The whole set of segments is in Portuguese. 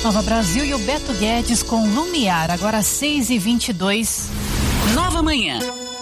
Nova Brasil e o Beto Guedes com Lumiar, agora 6h22. Nova Manhã.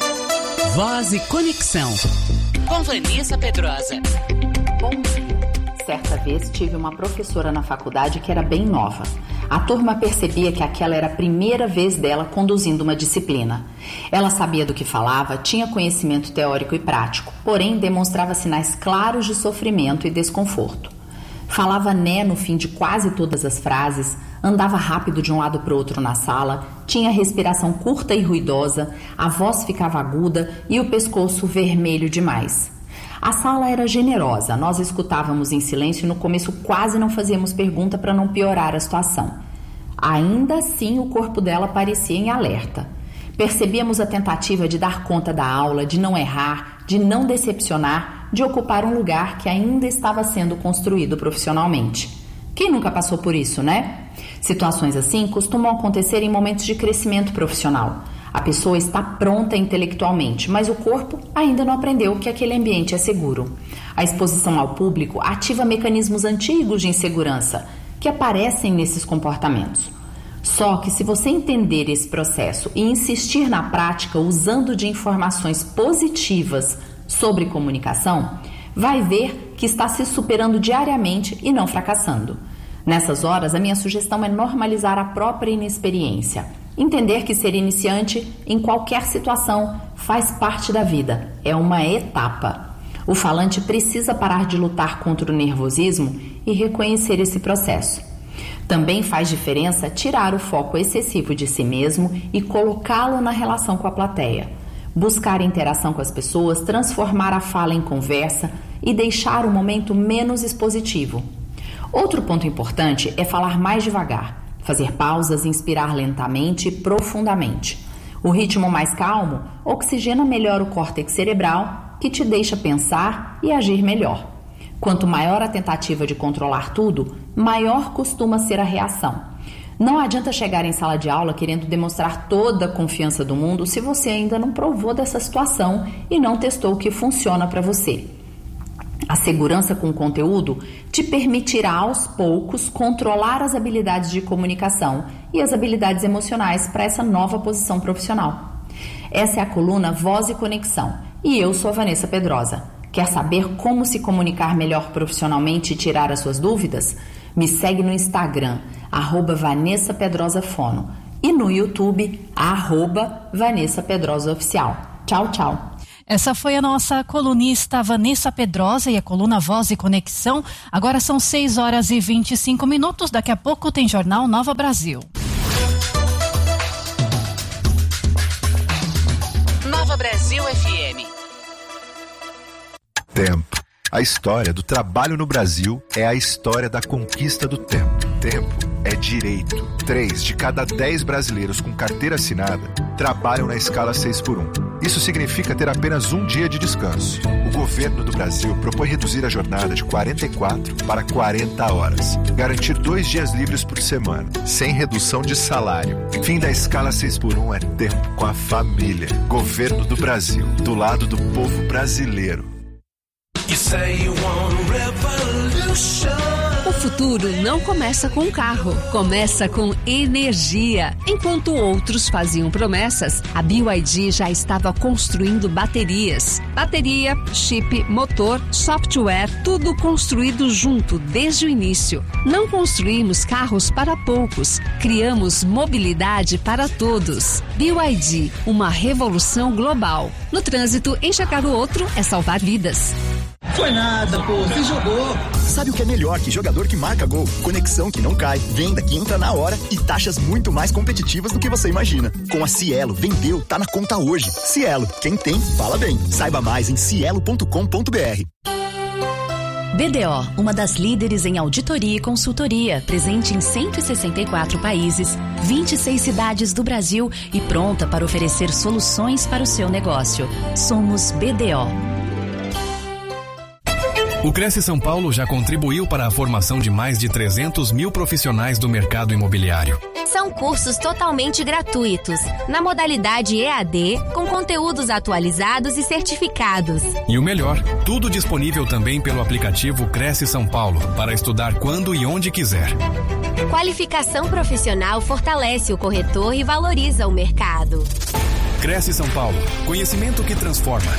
Voz e Conexão. Com Vanessa Pedrosa. Bom dia. Certa vez tive uma professora na faculdade que era bem nova. A turma percebia que aquela era a primeira vez dela conduzindo uma disciplina. Ela sabia do que falava, tinha conhecimento teórico e prático, porém demonstrava sinais claros de sofrimento e desconforto. Falava né no fim de quase todas as frases, andava rápido de um lado para o outro na sala, tinha respiração curta e ruidosa, a voz ficava aguda e o pescoço vermelho demais. A sala era generosa, nós escutávamos em silêncio e no começo quase não fazíamos pergunta para não piorar a situação. Ainda assim, o corpo dela parecia em alerta. Percebíamos a tentativa de dar conta da aula, de não errar, de não decepcionar, de ocupar um lugar que ainda estava sendo construído profissionalmente. Quem nunca passou por isso, né? Situações assim costumam acontecer em momentos de crescimento profissional. A pessoa está pronta intelectualmente, mas o corpo ainda não aprendeu que aquele ambiente é seguro. A exposição ao público ativa mecanismos antigos de insegurança que aparecem nesses comportamentos. Só que se você entender esse processo e insistir na prática usando de informações positivas sobre comunicação, vai ver que está se superando diariamente e não fracassando. Nessas horas, a minha sugestão é normalizar a própria inexperiência. Entender que ser iniciante em qualquer situação faz parte da vida, é uma etapa. O falante precisa parar de lutar contra o nervosismo e reconhecer esse processo. Também faz diferença tirar o foco excessivo de si mesmo e colocá-lo na relação com a plateia. Buscar interação com as pessoas, transformar a fala em conversa e deixar o momento menos expositivo. Outro ponto importante é falar mais devagar. Fazer pausas, inspirar lentamente e profundamente. O ritmo mais calmo oxigena melhor o córtex cerebral, que te deixa pensar e agir melhor. Quanto maior a tentativa de controlar tudo, maior costuma ser a reação. Não adianta chegar em sala de aula querendo demonstrar toda a confiança do mundo se você ainda não provou dessa situação e não testou o que funciona para você. A segurança com o conteúdo te permitirá aos poucos controlar as habilidades de comunicação e as habilidades emocionais para essa nova posição profissional. Essa é a coluna Voz e Conexão e eu sou a Vanessa Pedrosa. Quer saber como se comunicar melhor profissionalmente e tirar as suas dúvidas? Me segue no Instagram, @VanessaPedrosaFono e no YouTube, @VanessaPedrosaOficial. Tchau, tchau. Essa foi a nossa colunista Vanessa Pedrosa e a coluna Voz e Conexão. Agora são 6h25. Daqui a pouco tem Jornal Nova Brasil. Nova Brasil FM. Tempo. A história do trabalho no Brasil é a história da conquista do tempo. Tempo é direito. 3 de cada 10 brasileiros com carteira assinada trabalham na escala 6x1. Isso significa ter apenas um dia de descanso. O governo do Brasil propõe reduzir a jornada de 44 para 40 horas. Garantir 2 dias livres por semana, sem redução de salário. Fim da escala 6x1 é tempo com a família. Governo do Brasil, do lado do povo brasileiro. O futuro não começa com carro, começa com energia. Enquanto outros faziam promessas, a BYD já estava construindo baterias. Bateria, chip, motor, software, tudo construído junto desde o início. Não construímos carros para poucos, criamos mobilidade para todos. BYD, uma revolução global. No trânsito, enxergar o outro é salvar vidas. Foi nada, pô, você jogou. Sabe o que é melhor que jogador que marca gol? Conexão que não cai, venda que entra na hora e taxas muito mais competitivas do que você imagina. Com a Cielo, vendeu, tá na conta hoje. Cielo, quem tem, fala bem. Saiba mais em cielo.com.br. BDO, uma das líderes em auditoria e consultoria, presente em 164 países, 26 cidades do Brasil e pronta para oferecer soluções para o seu negócio. Somos BDO. O Cresce São Paulo já contribuiu para a formação de mais de 300 mil profissionais do mercado imobiliário. São cursos totalmente gratuitos, na modalidade EAD, com conteúdos atualizados e certificados. E o melhor, tudo disponível também pelo aplicativo Cresce São Paulo, para estudar quando e onde quiser. Qualificação profissional fortalece o corretor e valoriza o mercado. Cresce São Paulo, conhecimento que transforma.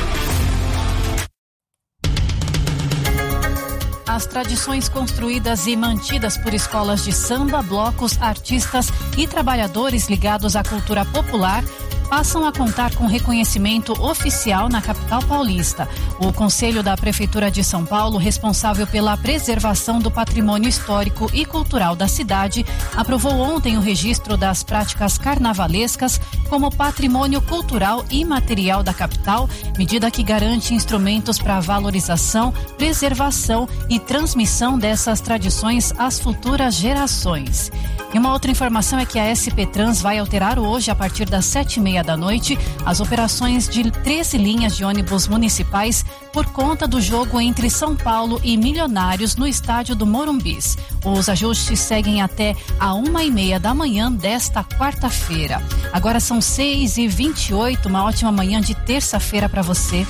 As tradições construídas e mantidas por escolas de samba, blocos, artistas e trabalhadores ligados à cultura popular passam a contar com reconhecimento oficial na capital paulista. O Conselho da Prefeitura de São Paulo, responsável pela preservação do patrimônio histórico e cultural da cidade, aprovou ontem o registro das práticas carnavalescas como patrimônio cultural imaterial da capital, medida que garante instrumentos para a valorização, preservação e transmissão dessas tradições às futuras gerações. E uma outra informação é que a SP Trans vai alterar hoje, a partir das 7h30 da noite, as operações de 13 linhas de ônibus municipais por conta do jogo entre São Paulo e Milionários no estádio do Morumbis. Os ajustes seguem até a 1h30 da manhã desta quarta-feira. Agora são 6h28, uma ótima manhã de terça-feira para você.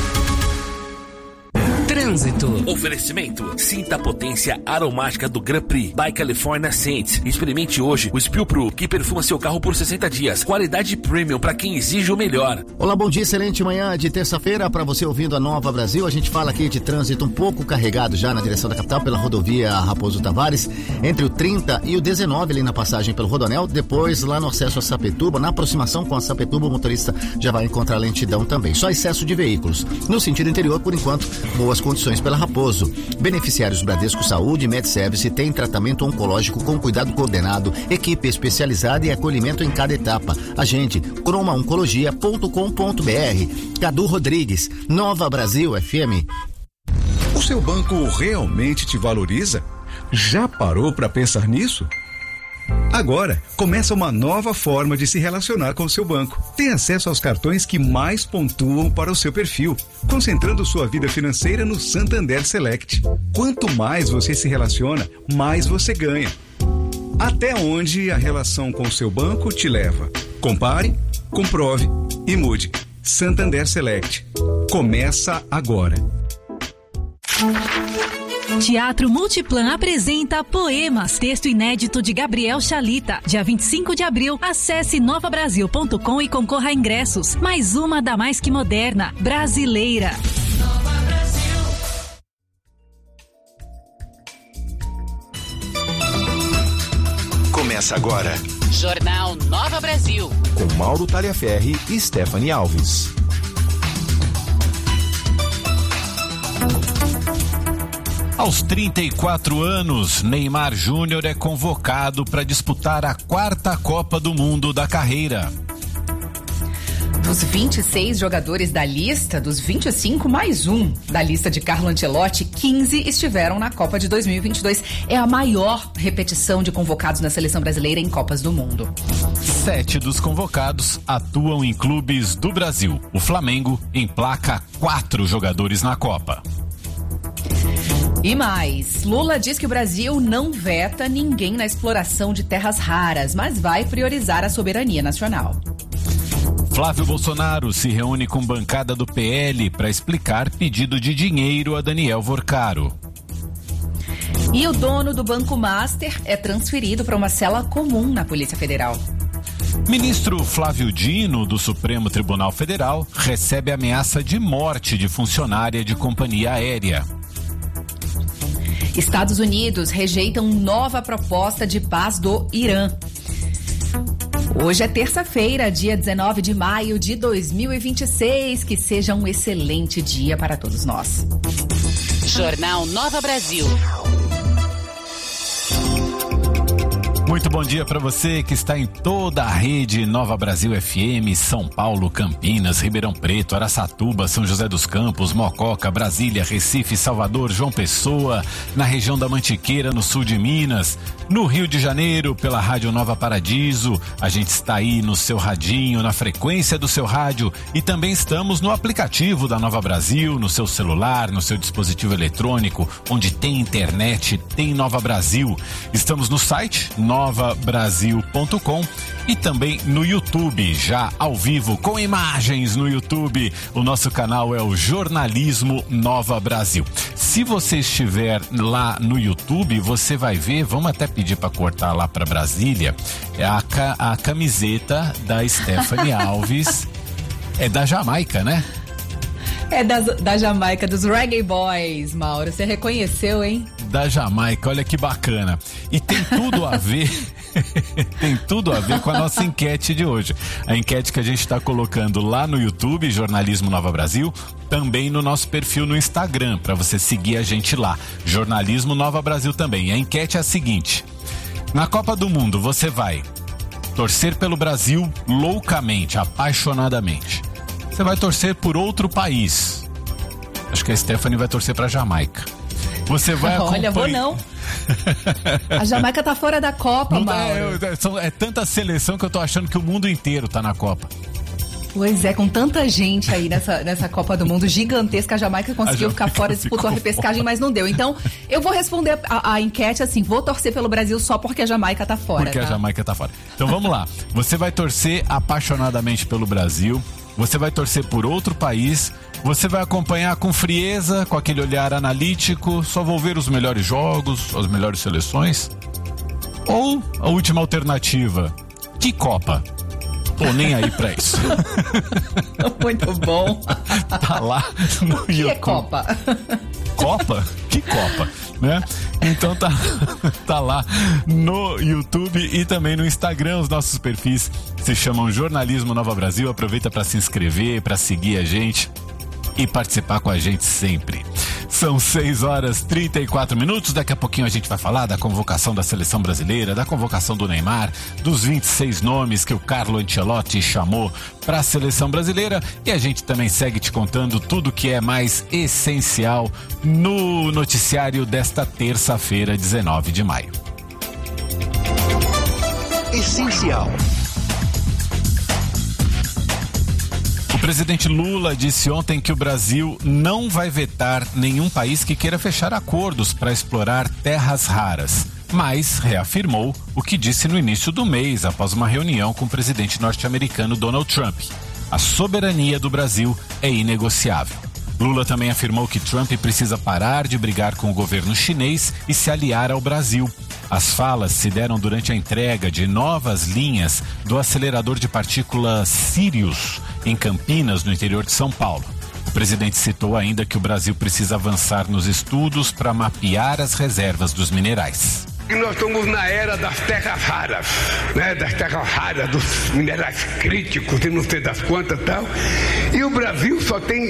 Trânsito. Oferecimento. Sinta a potência aromática do Grand Prix by California Scents. Experimente hoje o Spill Pro, que perfuma seu carro por 60 dias. Qualidade premium para quem exige o melhor. Olá, bom dia, excelente manhã de terça-feira para você ouvindo a Nova Brasil. A gente fala aqui de trânsito um pouco carregado já na direção da capital pela rodovia Raposo Tavares, entre o 30 e o 19 ali na passagem pelo Rodoanel. Depois lá no acesso a Sapetúbal, na aproximação com a Sapetúbal, o motorista já vai encontrar lentidão também. Só excesso de veículos. No sentido interior, por enquanto, boas condições pela Raposo. Beneficiários Bradesco Saúde e MedService têm tratamento oncológico com cuidado coordenado, equipe especializada e acolhimento em cada etapa. Agende cromaoncologia.com.br. Cadu Rodrigues, Nova Brasil FM. O seu banco realmente te valoriza? Já parou para pensar nisso? Agora, começa uma nova forma de se relacionar com o seu banco. Tem acesso aos cartões que mais pontuam para o seu perfil, concentrando sua vida financeira no Santander Select. Quanto mais você se relaciona, mais você ganha. Até onde a relação com o seu banco te leva? Compare, comprove e mude. Santander Select. Começa agora. Teatro Multiplan apresenta Poemas, texto inédito de Gabriel Chalita. Dia 25 de abril, acesse novabrasil.com e concorra a ingressos. Mais uma da Mais Que Moderna, brasileira. Nova Brasil. Começa agora. Jornal Nova Brasil. Com Mauro Talhaferri e Stephanie Alves. Aos 34 anos, Neymar Júnior é convocado para disputar a 4ª Copa do Mundo da carreira. Dos 26 jogadores da lista, dos 25 mais um da lista de Carlo Ancelotti, 15 estiveram na Copa de 2022. É a maior repetição de convocados na seleção brasileira em Copas do Mundo. 7 dos convocados atuam em clubes do Brasil. O Flamengo emplaca 4 jogadores na Copa. E mais, Lula diz que o Brasil não veta ninguém na exploração de terras raras, mas vai priorizar a soberania nacional. Flávio Bolsonaro se reúne com bancada do PL para explicar pedido de dinheiro a Daniel Vorcaro. E o dono do Banco Master é transferido para uma cela comum na Polícia Federal. Ministro Flávio Dino, do Supremo Tribunal Federal, recebe ameaça de morte de funcionária de companhia aérea. Estados Unidos rejeitam nova proposta de paz do Irã. Hoje é terça-feira, dia 19 de maio de 2026. Que seja um excelente dia para todos nós. Jornal Nova Brasil. Muito Muito bom dia para você que está em toda a rede Nova Brasil FM, São Paulo, Campinas, Ribeirão Preto, Araçatuba, São José dos Campos, Mococa, Brasília, Recife, Salvador, João Pessoa, na região da Mantiqueira, no sul de Minas, no Rio de Janeiro, pela Rádio Nova Paradiso. A gente está aí no seu radinho, na frequência do seu rádio, e também estamos no aplicativo da Nova Brasil, no seu celular, no seu dispositivo eletrônico, onde tem internet, tem Nova Brasil. Estamos no site novabrasil.com e também no YouTube, já ao vivo, com imagens no YouTube. O nosso canal é o Jornalismo Nova Brasil. Se você estiver lá no YouTube, você vai ver, vamos até pedir para cortar lá para Brasília, a camiseta da Stephanie Alves, é da Jamaica, né? É da Jamaica, dos Reggae Boys, Mauro. Você reconheceu, hein? Da Jamaica, olha que bacana. E tem tudo a ver, tem tudo a ver com a nossa enquete de hoje. A enquete que a gente está colocando lá no YouTube, Jornalismo Nova Brasil, também no nosso perfil no Instagram, para você seguir a gente lá. Jornalismo Nova Brasil também. A enquete é a seguinte: na Copa do Mundo, você vai torcer pelo Brasil loucamente, apaixonadamente. Você vai torcer por outro país. Acho que a Stephanie vai torcer pra Jamaica. Você vai acompanhar... Olha, vou não. A Jamaica tá fora da Copa, Mauro. É tanta seleção que eu tô achando que o mundo inteiro tá na Copa. Pois é, com tanta gente aí nessa Copa do Mundo gigantesca, a Jamaica conseguiu ficar fora, disputou a repescagem, mas não deu. Então, eu vou responder a enquete assim: vou torcer pelo Brasil só porque a Jamaica tá fora. Porque a Jamaica tá fora. Então vamos lá. Você vai torcer apaixonadamente pelo Brasil. Você vai torcer por outro país, você vai acompanhar com frieza, com aquele olhar analítico, só vou ver os melhores jogos, as melhores seleções? Ou a última alternativa, que Copa? Tô nem aí pra isso. Muito bom. Tá lá no YouTube. Que é Copa? Copa? Que Copa? Né? Então tá lá no YouTube e também no Instagram. Os nossos perfis se chamam Jornalismo Nova Brasil. Aproveita para se inscrever, para seguir a gente e participar com a gente sempre. São 6h34. Daqui a pouquinho a gente vai falar da convocação da seleção brasileira, da convocação do Neymar, dos 26 nomes que o Carlo Ancelotti chamou para a seleção brasileira, e a gente também segue te contando tudo que é mais essencial no noticiário desta terça-feira, 19 de maio. Essencial. O presidente Lula disse ontem que o Brasil não vai vetar nenhum país que queira fechar acordos para explorar terras raras, mas reafirmou o que disse no início do mês, após uma reunião com o presidente norte-americano Donald Trump. A soberania do Brasil é inegociável. Lula também afirmou que Trump precisa parar de brigar com o governo chinês e se aliar ao Brasil. As falas se deram durante a entrega de novas linhas do acelerador de partículas Sirius, em Campinas, no interior de São Paulo. O presidente citou ainda que o Brasil precisa avançar nos estudos para mapear as reservas dos minerais. E nós estamos na era das terras raras, né? Das terras raras, dos minerais críticos e não sei das quantas e tal. E o Brasil só tem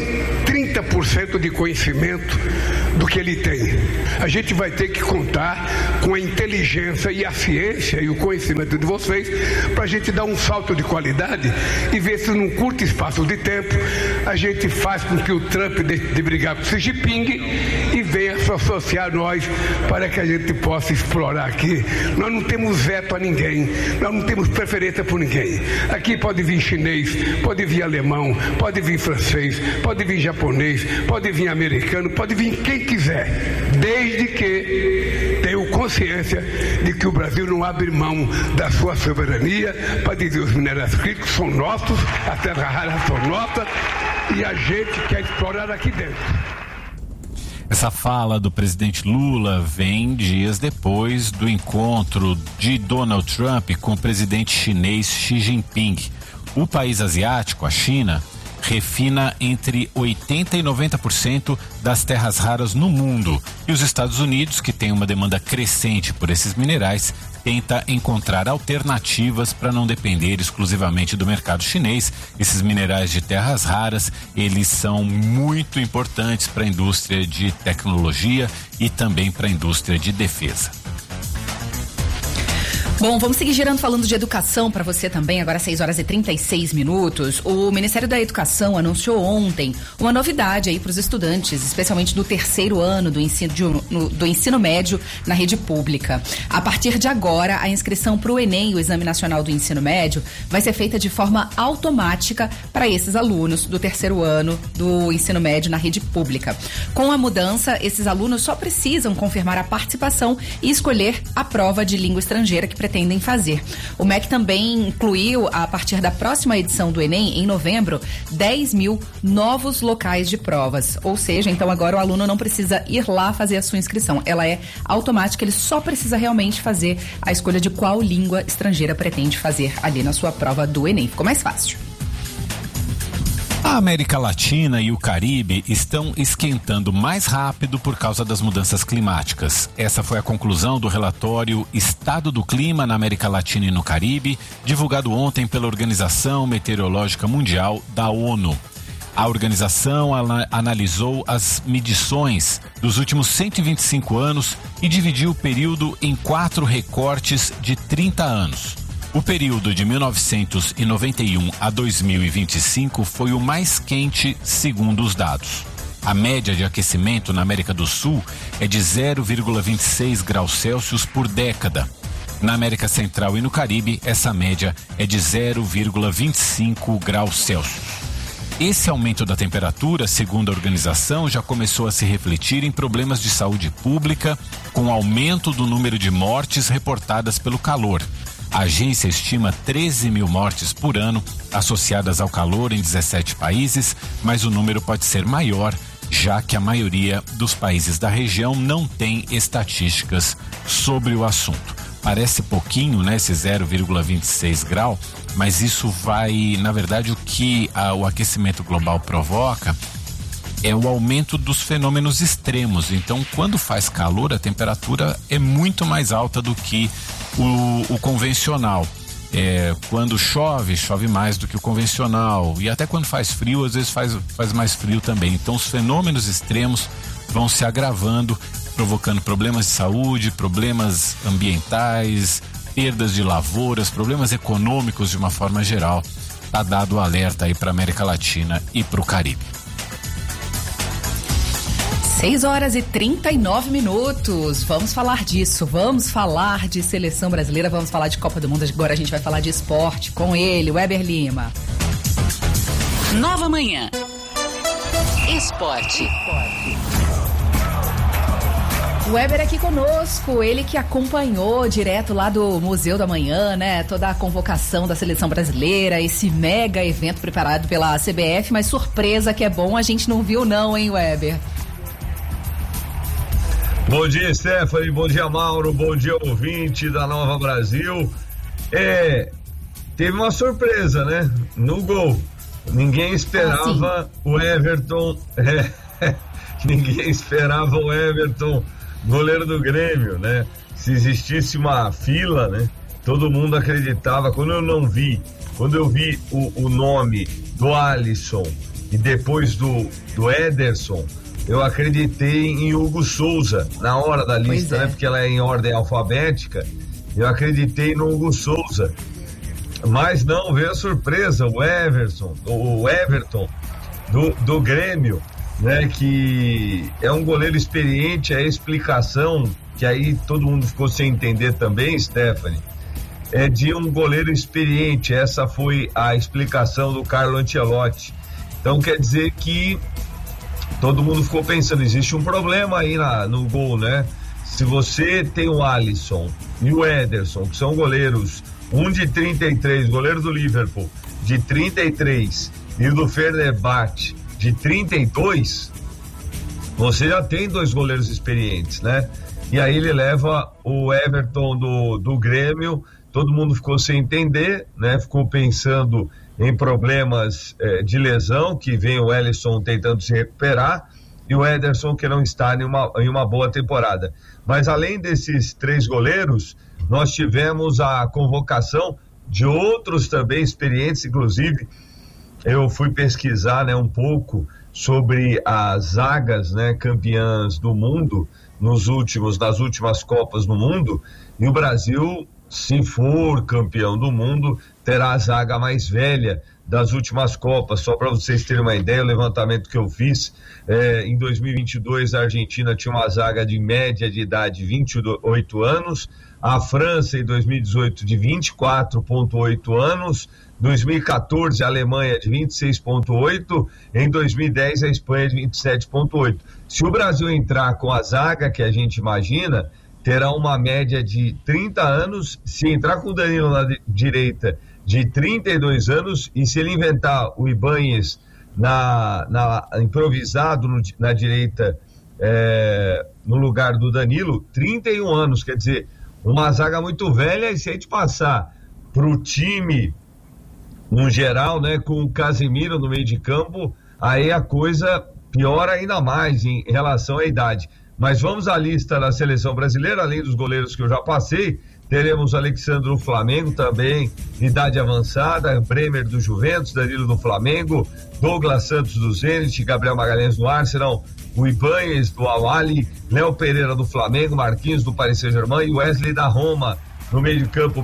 30% de conhecimento do que ele tem. A gente vai ter que contar com a inteligência e a ciência e o conhecimento de vocês para a gente dar um salto de qualidade e ver se num curto espaço de tempo a gente faz com que o Trump deixe de brigar com o Xi Jinping e venha se associar a nós para que a gente possa explorar aqui. Nós não temos veto a ninguém, nós não temos preferência por ninguém. Aqui pode vir chinês, pode vir alemão, pode vir francês, pode vir japonês, pode vir americano, pode vir quem quiser, desde que tenha consciência de que o Brasil não abre mão da sua soberania para dizer os minerais críticos são nossos, as terras raras são nossas e a gente quer explorar aqui dentro. Essa fala do presidente Lula vem dias depois do encontro de Donald Trump com o presidente chinês Xi Jinping. O país asiático, a China, refina entre 80% e 90% das terras raras no mundo. E os Estados Unidos, que tem uma demanda crescente por esses minerais, tenta encontrar alternativas para não depender exclusivamente do mercado chinês. Esses minerais de terras raras, eles são muito importantes para a indústria de tecnologia e também para a indústria de defesa. Bom, vamos seguir girando falando de educação para você também, agora 6h36. O Ministério da Educação anunciou ontem uma novidade aí para os estudantes, especialmente do terceiro ano do ensino médio na rede pública. A partir de agora, a inscrição para o Enem, o Exame Nacional do Ensino Médio, vai ser feita de forma automática para esses alunos do terceiro ano do ensino médio na rede pública. Com a mudança, esses alunos só precisam confirmar a participação e escolher a prova de língua estrangeira que pretendem fazer. O MEC também incluiu, a partir da próxima edição do Enem, em novembro, 10 mil novos locais de provas. Ou seja, então agora o aluno não precisa ir lá fazer a sua inscrição. Ela é automática, ele só precisa realmente fazer a escolha de qual língua estrangeira pretende fazer ali na sua prova do Enem. Ficou mais fácil. A América Latina e o Caribe estão esquentando mais rápido por causa das mudanças climáticas. Essa foi a conclusão do relatório Estado do Clima na América Latina e no Caribe, divulgado ontem pela Organização Meteorológica Mundial da ONU. A organização analisou as medições dos últimos 125 anos e dividiu o período em 4 recortes de 30 anos. O período de 1991 a 2025 foi o mais quente, segundo os dados. A média de aquecimento na América do Sul é de 0,26 graus Celsius por década. Na América Central e no Caribe, essa média é de 0,25 graus Celsius. Esse aumento da temperatura, segundo a organização, já começou a se refletir em problemas de saúde pública, com aumento do número de mortes reportadas pelo calor. A agência estima 13 mil mortes por ano associadas ao calor em 17 países, mas o número pode ser maior, já que a maioria dos países da região não tem estatísticas sobre o assunto. Parece pouquinho, né, esse 0,26 grau, mas isso vai, na verdade, o que o aquecimento global provoca é o aumento dos fenômenos extremos. Então, quando faz calor, a temperatura é muito mais alta do que o convencional. Quando chove mais do que o convencional. E até quando faz frio, às vezes faz mais frio também. Então, os fenômenos extremos vão se agravando, provocando problemas de saúde, problemas ambientais, perdas de lavouras, problemas econômicos de uma forma geral. Tá dado o alerta aí para a América Latina e para o Caribe. 6h39. Vamos falar disso, vamos falar de seleção brasileira, vamos falar de Copa do Mundo. Agora a gente vai falar de esporte com ele, Weber Lima. Nova Manhã. Esporte. O Weber aqui conosco, ele que acompanhou direto lá do Museu da Manhã, né? Toda a convocação da seleção brasileira, esse mega evento preparado pela CBF, mas surpresa que é bom, a gente não viu não, hein, Weber? Bom dia, Stephanie, bom dia, Mauro, bom dia, ouvinte da Nova Brasil. Teve uma surpresa, né? No gol. Ninguém esperava o Everton, ninguém esperava o Everton, goleiro do Grêmio, né? Se existisse uma fila, né? Todo mundo acreditava. Quando eu vi o nome do Alisson e depois do Ederson, eu acreditei em Hugo Souza, na hora da lista, né? Porque ela é em ordem alfabética. Eu acreditei no Hugo Souza. Mas não, veio a surpresa, o Everton do Grêmio, né? Que é um goleiro experiente, a explicação, que aí todo mundo ficou sem entender também, Stephanie, é de um goleiro experiente. Essa foi a explicação do Carlo Ancelotti. Então quer dizer que todo mundo ficou pensando, existe um problema aí no gol, né? Se você tem o Alisson e o Ederson, que são goleiros, um de 33, goleiro do Liverpool, de 33, e o do Fenerbahçe, de 32, você já tem 2 goleiros experientes, né? E aí ele leva o Everton do Grêmio, todo mundo ficou sem entender, né? Ficou pensando em problemas de lesão, que vem o Alisson tentando se recuperar, e o Ederson que não está em uma boa temporada. Mas além desses 3 goleiros, nós tivemos a convocação de outros também experientes. Inclusive eu fui pesquisar, né, um pouco sobre as zagas, né, campeãs do mundo nas últimas Copas do Mundo, e o Brasil se for campeão do mundo, terá a zaga mais velha das últimas Copas. Só para vocês terem uma ideia, o levantamento que eu fiz, em 2022 a Argentina tinha uma zaga de média de idade 28 anos, a França em 2018 de 24,8 anos, 2014 a Alemanha de 26,8, em 2010 a Espanha de 27,8. Se o Brasil entrar com a zaga que a gente imagina, terá uma média de 30 anos, se entrar com o Danilo na direita, de 32 anos, e se ele inventar o Ibáñez improvisado na direita, no lugar do Danilo, 31 anos, quer dizer, uma zaga muito velha. E se a gente passar para o time no geral, né, com o Casemiro no meio de campo, aí a coisa piora ainda mais em relação à idade. Mas vamos à lista da seleção brasileira, além dos goleiros que eu já passei, teremos Alexandre do Flamengo também, idade avançada, Bremer do Juventus, Danilo do Flamengo, Douglas Santos do Zenit, Gabriel Magalhães do Arsenal, o Ibáñez do Al-Ahly, Léo Pereira do Flamengo, Marquinhos do Paris Saint-Germain e Wesley da Roma. No meio de campo,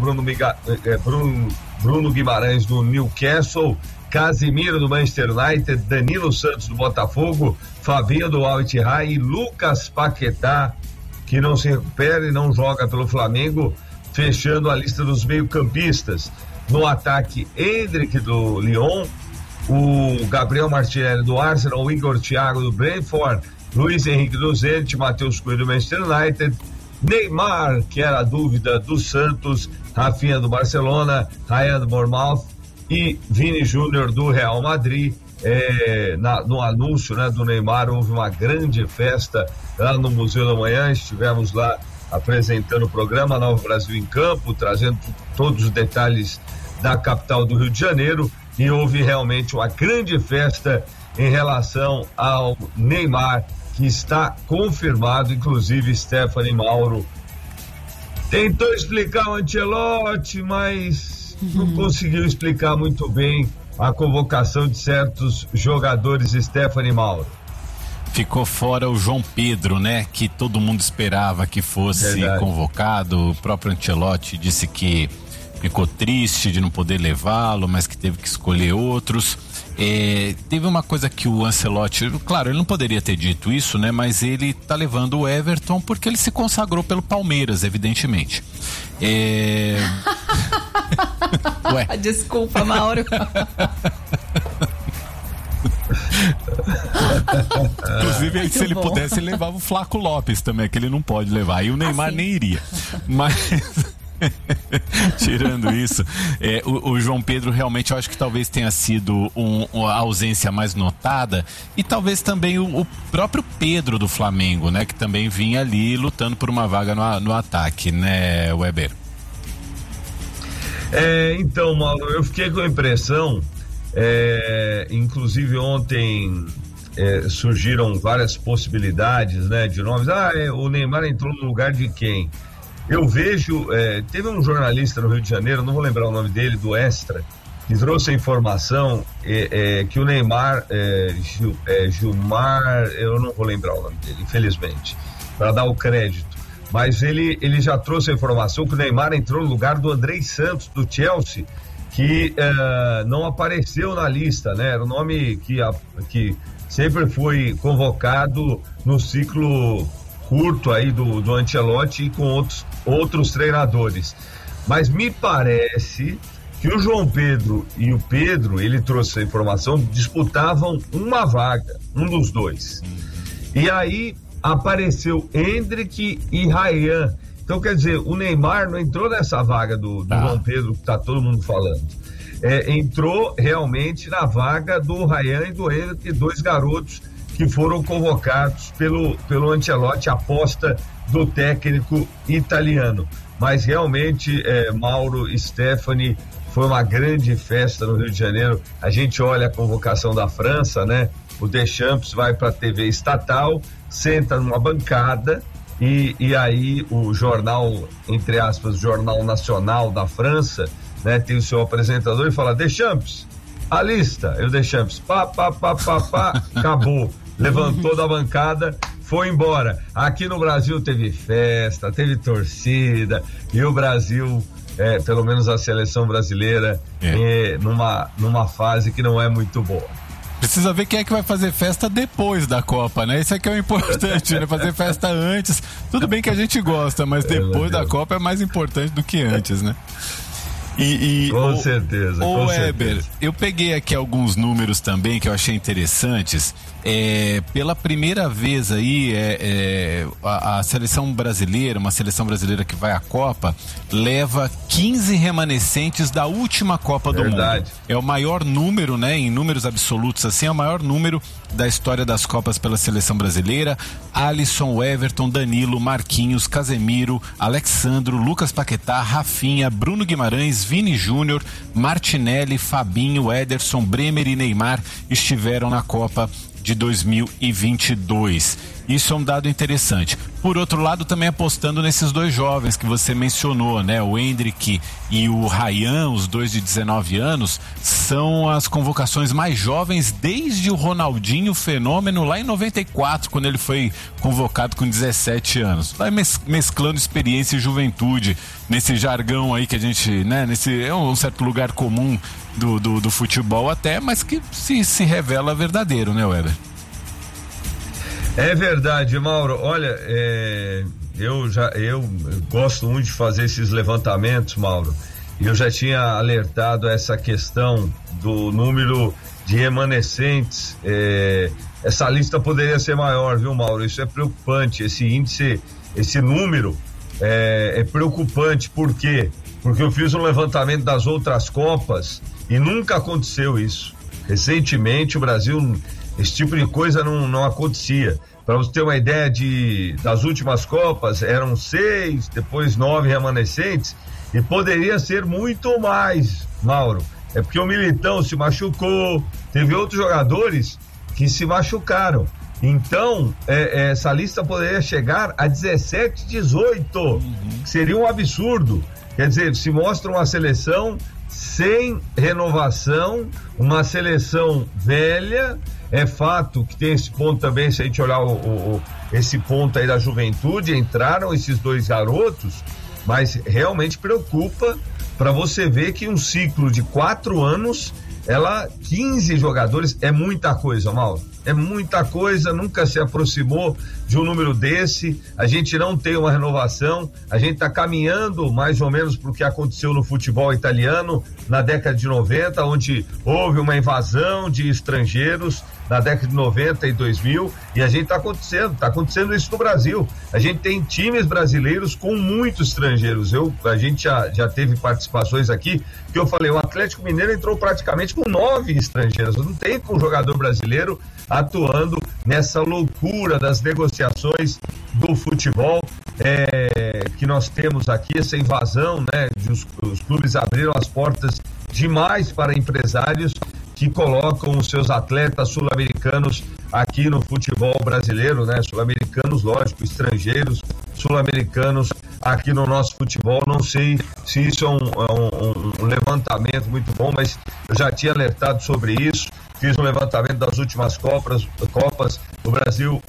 Bruno Guimarães do Newcastle, Casemiro do Manchester United, Danilo Santos do Botafogo, Fabinho do Al-Ittihad e Lucas Paquetá, que não se recupera e não joga pelo Flamengo, fechando a lista dos meio-campistas. No ataque, Endrick do Lyon, o Gabriel Martinelli do Arsenal, o Igor Thiago do Brentford, Luiz Henrique do Zenit, Matheus Cunha do Manchester United, Neymar, que era a dúvida do Santos, Rafinha do Barcelona, Ryan do Bournemouth e Vini Júnior do Real Madrid. No anúncio, né, do Neymar, houve uma grande festa lá no Museu da Manhã. Estivemos lá apresentando o programa Nova Brasil em Campo, trazendo todos os detalhes da capital do Rio de Janeiro, e houve realmente uma grande festa em relação ao Neymar, que está confirmado. Inclusive Stephanie Mauro tentou explicar o Ancelotti, mas não conseguiu explicar muito bem a convocação de certos jogadores. Stephanie Mauro. Ficou fora o João Pedro, né? Que todo mundo esperava que fosse convocado. O próprio Ancelotti disse que ficou triste de não poder levá-lo, mas que teve que escolher outros. Teve uma coisa que o Ancelotti, claro, ele não poderia ter dito isso, né? Mas ele tá levando o Everton porque ele se consagrou pelo Palmeiras, evidentemente. Ué. Desculpa, Mauro. Inclusive, se ele pudesse, ele levava o Flaco Lopes também, que ele não pode levar. E o Neymar nem iria. Mas tirando isso, o João Pedro realmente, eu acho que talvez tenha sido a ausência mais notada, e talvez também o próprio Pedro do Flamengo, né, que também vinha ali lutando por uma vaga no ataque, né, Weber? Então, Mauro, eu fiquei com a impressão, inclusive ontem surgiram várias possibilidades, né, de nomes. O Neymar entrou no lugar de quem? Eu vejo, teve um jornalista no Rio de Janeiro, não vou lembrar o nome dele, do Extra, que trouxe a informação que o Neymar, Gilmar, eu não vou lembrar o nome dele, infelizmente, para dar o crédito, mas ele já trouxe a informação que o Neymar entrou no lugar do Andrei Santos, do Chelsea, que não apareceu na lista, né? Era o nome que sempre foi convocado no ciclo curto aí do Ancelotti e com outros treinadores. Mas me parece que o João Pedro e o Pedro, ele trouxe a informação, disputavam uma vaga, um dos dois. E aí apareceu Endrick e Ryan. Então, quer dizer, o Neymar não entrou nessa vaga do João Pedro, que tá todo mundo falando. Entrou realmente na vaga do Ryan e do Endrick, dois garotos que foram convocados pelo Ancelotti, aposta do técnico italiano. Mas realmente, Mauro e Stephanie, foi uma grande festa no Rio de Janeiro. A gente olha a convocação da França, né? O Deschamps vai para a TV estatal, senta numa bancada e aí o jornal, entre aspas, Jornal Nacional da França, né? Tem o seu apresentador e fala: Deschamps, a lista. E o Deschamps, pá, acabou. Levantou da bancada, foi embora. Aqui no Brasil teve festa, teve torcida, e o Brasil, pelo menos a seleção brasileira, numa fase que não é muito boa. Precisa ver quem é que vai fazer festa depois da Copa, né? Isso é que é o importante, né? Fazer festa antes. Tudo bem que a gente gosta, mas depois da Copa é mais importante do que antes, né? Com certeza. Weber, eu peguei aqui alguns números também que eu achei interessantes. Pela primeira vez aí, a seleção brasileira, uma seleção brasileira que vai à Copa, leva 15 remanescentes da última Copa do Mundo. É o maior número, né? Em números absolutos, assim, é o maior número da história das Copas pela seleção brasileira. Alisson, Everton, Danilo, Marquinhos, Casemiro, Alexandro, Lucas Paquetá, Rafinha, Bruno Guimarães, Vini Júnior, Martinelli, Fabinho, Ederson, Bremer e Neymar estiveram na Copa de 2022. Isso é um dado interessante. Por outro lado, também apostando nesses dois jovens que você mencionou, né? O Endrick e o Ryan, os dois de 19 anos, são as convocações mais jovens desde o Ronaldinho Fenômeno lá em 94, quando ele foi convocado com 17 anos. Vai mesclando experiência e juventude nesse jargão aí que a gente, né? É um certo lugar comum do futebol até, mas que se revela verdadeiro, né, Weber? É verdade, Mauro. Olha, eu gosto muito de fazer esses levantamentos, Mauro. E eu já tinha alertado essa questão do número de remanescentes. Essa lista poderia ser maior, viu, Mauro? Isso é preocupante. Esse índice, esse número é preocupante. Por quê? Porque eu fiz um levantamento das outras Copas e nunca aconteceu isso. Recentemente, o Brasil, esse tipo de coisa não acontecia. Para você ter uma ideia das últimas Copas, eram 6, depois 9 remanescentes, e poderia ser muito mais, Mauro. É porque o Militão se machucou, teve outros jogadores que se machucaram. Então, essa lista poderia chegar a 17, 18, que seria um absurdo. Quer dizer, se mostra uma seleção sem renovação, uma seleção velha. É fato que tem esse ponto também, se a gente olhar esse ponto aí da juventude, entraram esses dois garotos, mas realmente preocupa para você ver que um ciclo de 4 anos, 15 jogadores é muita coisa, Mauro. É muita coisa, nunca se aproximou de um número desse. A gente não tem uma renovação, a gente está caminhando mais ou menos para o que aconteceu no futebol italiano na década de 90, onde houve uma invasão de estrangeiros na década de 90 e 2000, e a gente está acontecendo isso no Brasil. A gente tem times brasileiros com muitos estrangeiros. A gente já teve participações aqui que eu falei, o Atlético Mineiro entrou praticamente com 9 estrangeiros. Não tem um jogador brasileiro atuando nessa loucura das negociações do futebol que nós temos aqui, essa invasão, né? Os clubes abriram as portas demais para empresários que colocam os seus atletas sul-americanos aqui no futebol brasileiro, né? Sul-americanos, lógico, estrangeiros, sul-americanos aqui no nosso futebol. Não sei se isso é um levantamento muito bom, mas eu já tinha alertado sobre isso. Fiz um levantamento das últimas Copas. O Brasil,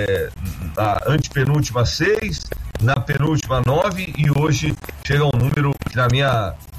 na antepenúltima 6, na penúltima 9, e hoje chega um número que, na minha